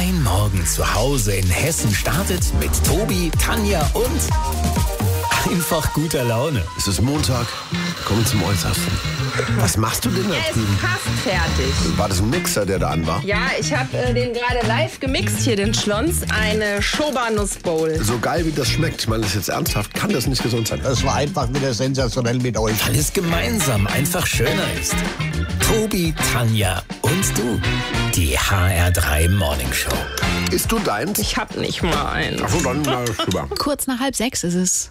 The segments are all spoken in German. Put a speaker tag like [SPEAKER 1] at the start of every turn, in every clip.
[SPEAKER 1] Dein Morgen zu Hause in Hessen startet mit Tobi, Tanja und einfach guter Laune.
[SPEAKER 2] Es ist Montag, komm zum Äußersten. Was machst du denn da
[SPEAKER 3] Er ist
[SPEAKER 2] drüben?
[SPEAKER 3] fast fertig.
[SPEAKER 2] War das ein Mixer, der da an war?
[SPEAKER 3] Ja, ich habe den gerade live gemixt hier, den Schlons. Eine Schoba-Nuss-Bowl.
[SPEAKER 2] So geil wie das schmeckt, ich meine das ist jetzt ernsthaft, kann das nicht gesund sein.
[SPEAKER 4] Das war einfach wieder sensationell mit euch.
[SPEAKER 1] Weil es gemeinsam einfach schöner ist. Tobi, Tanja und du. Die HR3 Morning Show.
[SPEAKER 2] Isst du deins?
[SPEAKER 3] Ich hab nicht mal einen.
[SPEAKER 2] Achso, dann super.
[SPEAKER 5] Kurz nach 5:30 ist es.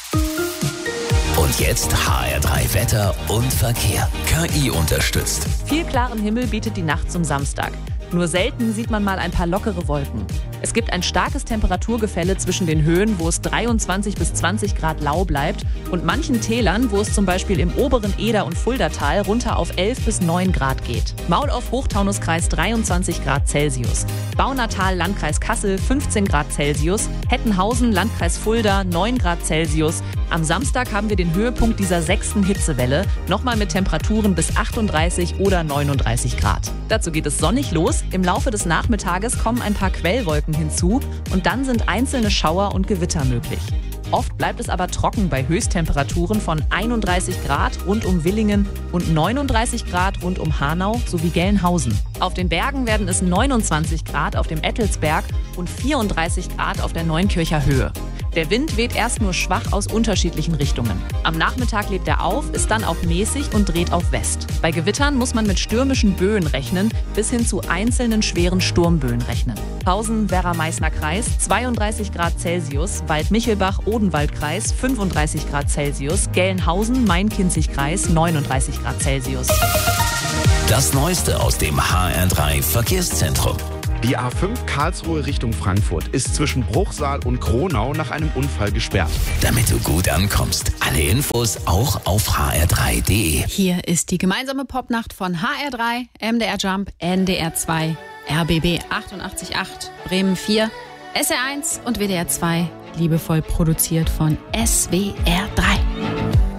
[SPEAKER 1] Und jetzt HR3 Wetter und Verkehr. KI unterstützt.
[SPEAKER 6] Viel klaren Himmel bietet die Nacht zum Samstag. Nur selten sieht man mal ein paar lockere Wolken. Es gibt ein starkes Temperaturgefälle zwischen den Höhen, wo es 23 bis 20 Grad lau bleibt, und manchen Tälern, wo es zum Beispiel im oberen Eder- und Fuldatal runter auf 11 bis 9 Grad geht. Maulhof, Hochtaunuskreis 23 Grad Celsius. Baunatal, Landkreis Kassel 15 Grad Celsius. Hettenhausen, Landkreis Fulda 9 Grad Celsius. Am Samstag haben wir den Höhepunkt dieser 6. Hitzewelle, nochmal mit Temperaturen bis 38 oder 39 Grad. Dazu geht es sonnig los. Im Laufe des Nachmittages kommen ein paar Quellwolken hinzu und dann sind einzelne Schauer und Gewitter möglich. Oft bleibt es aber trocken bei Höchsttemperaturen von 31 Grad rund um Willingen und 39 Grad rund um Hanau sowie Gelnhausen. Auf den Bergen werden es 29 Grad auf dem Ettelsberg und 34 Grad auf der Neunkircher Höhe. Der Wind weht erst nur schwach aus unterschiedlichen Richtungen. Am Nachmittag lebt er auf, ist dann auch mäßig und dreht auf West. Bei Gewittern muss man mit stürmischen Böen rechnen, bis hin zu einzelnen schweren Sturmböen rechnen. Pausen, Werra-Meißner Kreis 32 Grad Celsius, Wald-Michelbach, Odenwaldkreis 35 Grad Celsius, Gelnhausen, Main-Kinzig-Kreis 39 Grad Celsius.
[SPEAKER 1] Das Neueste aus dem HR3 Verkehrszentrum.
[SPEAKER 7] Die A5 Karlsruhe Richtung Frankfurt ist zwischen Bruchsal und Kronau nach einem Unfall gesperrt.
[SPEAKER 1] Damit du gut ankommst. Alle Infos auch auf hr3.de.
[SPEAKER 5] Hier ist die gemeinsame Popnacht von HR3, MDR Jump, NDR 2, RBB 88.8, Bremen 4, SR1 und WDR 2, liebevoll produziert von SWR 3.